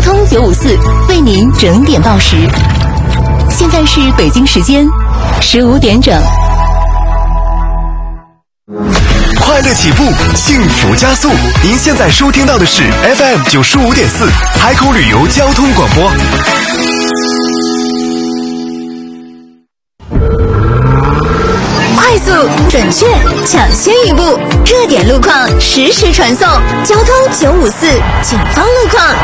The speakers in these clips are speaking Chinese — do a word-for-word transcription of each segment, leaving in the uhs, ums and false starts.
通九五四为您整点报时。现在是北京时间十五点整。 快乐起步，幸福加速。您现在收听到的是 F M 九十五点四海口旅游交通广播。 快速、准确、抢先一步，热点路况实时传送。交通九五四警方路况。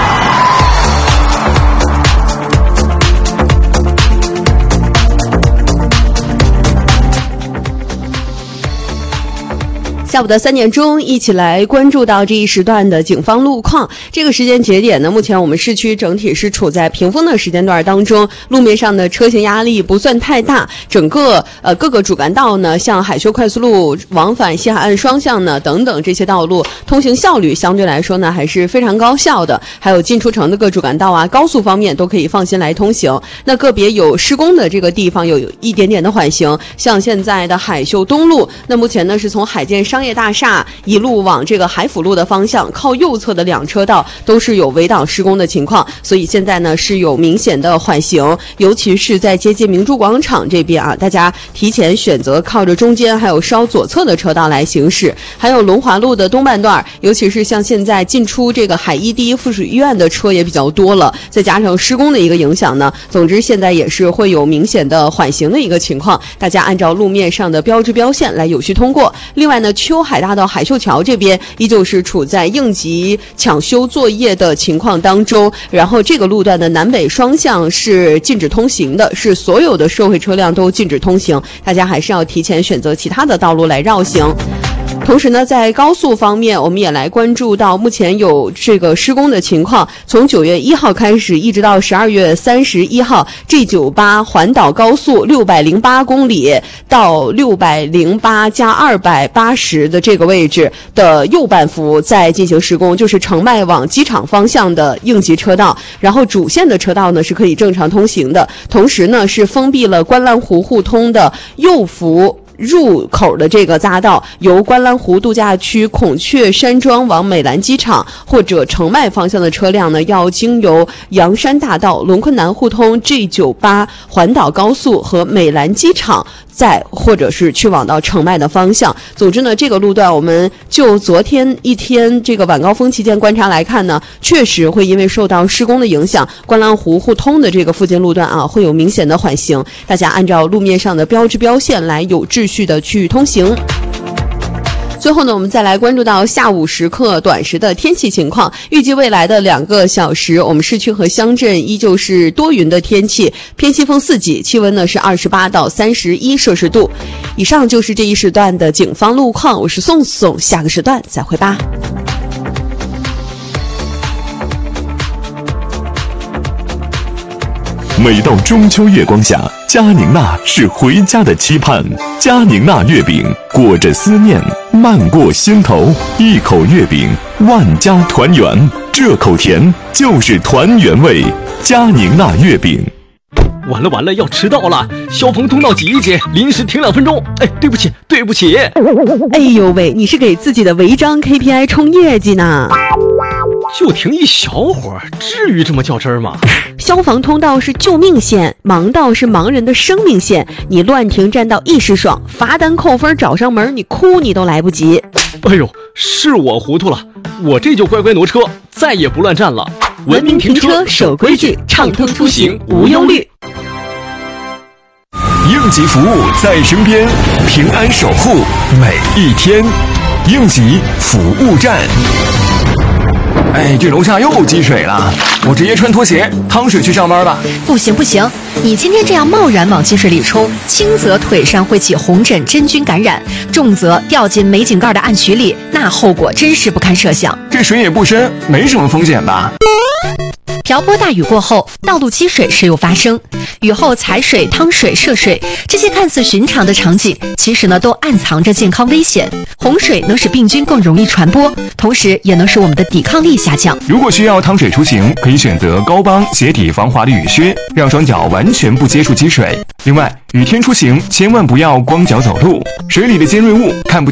下午的三点钟，一起来关注到这一时段的警方路况。这个时间节点呢，目前我们市区整体是处在平峰的时间段当中，路面上的车行压力不算太大，整个呃各个主干道呢，像海修快速路往返西海岸双向呢等等这些道路，通行效率相对来说呢还是非常高效的。还有进出城的各主干道啊，高速方面都可以放心来通行。那个别有施工的这个地方有一点点的缓行，像现在的海修东路，那目前呢是从海建商业大厦一路往这个海辅路的方向，靠右侧的两车道都是有围挡施工的情况，所以现在呢是有明显的缓行，尤其是在接近明珠广场这边啊，大家提前选择靠着中间还有稍左侧的车道来行驶。还有龙华路的东半段，尤其是像现在进出这个海医第一附属医院的车也比较多了，再加上施工的一个影响呢，总之现在也是会有明显的缓行的一个情况，大家按照路面上的标志标线来有序通过。另外呢，秋海大道海秀桥这边依旧是处在应急抢修作业的情况当中，然后这个路段的南北双向是禁止通行的，是所有的社会车辆都禁止通行，大家还是要提前选择其他的道路来绕行。同时呢，在高速方面，我们也来关注到目前有这个施工的情况。从九月一号开始，一直到十二月三十一号 ，G 九十八环岛高速六百零八公里到六百零八加二百八十的这个位置的右半幅在进行施工，就是城迈往机场方向的应急车道。然后主线的车道呢是可以正常通行的，同时呢是封闭了观澜湖互通的右幅入口的这个匝道，由观澜湖度假区孔雀山庄往美兰机场或者城迈方向的车辆呢，要经由阳山大道、龙昆南互通 G 九十八环岛高速和美兰机场，再或者是去往到城迈的方向。总之呢，这个路段我们就昨天一天这个晚高峰期间观察来看呢，确实会因为受到施工的影响，观澜湖互通的这个附近路段啊，会有明显的缓行，大家按照路面上的标志标线来有秩序的去通行。最后呢，我们再来关注到下午时刻短时的天气情况。预计未来的两个小时，我们市区和乡镇依旧是多云的天气，偏西风四级，气温呢是二十八到三十一摄氏度。以上就是这一时段的警方路况，我是宋宋，下个时段再会吧。 每到中秋月光下，佳宁娜是回家的期盼。佳宁娜月饼裹着思念，漫过心头，一口月饼，万家团圆。这口甜就是团圆味。佳宁娜月饼。 完了完了，要迟到了！消防通道挤一挤，临时停两分钟。哎，对不起，对不起。 哎呦喂，你是给自己的违章 K P I 冲业绩呢？ 就停一小会儿，至于这么较真儿吗？ 消防通道是救命线，盲道是盲人的生命线。你乱停占道一时爽，罚单扣分找上门，你哭你都来不及。 哎呦，是我糊涂了，我这就乖乖挪车，再也不乱站了。 文明停车，守规矩，畅通出行无忧虑。 应急服务在身边，平安守护每一天。应急服务站。 哎，这楼下又积水了，我直接穿拖鞋趟水去上班吧。 不行不行，你今天这样贸然往积水里冲，轻则腿上会起红疹真菌感染，重则掉进煤井盖的暗渠里，那后果真是不堪设想。 这水也不深，没什么风险吧？ 瓢泼大雨过后，道路积水时有发生，雨后踩水、趟水、涉水，这些看似寻常的场景，其实呢都暗藏着健康危险。洪水能使病菌更容易传播，同时也能使我们的抵抗力下降。 如果需要趟水出行，可以选择高帮鞋底防滑的雨靴，让双脚完全不接触积水。另外，雨天出行千万不要光脚走路，水里的尖锐物看不见。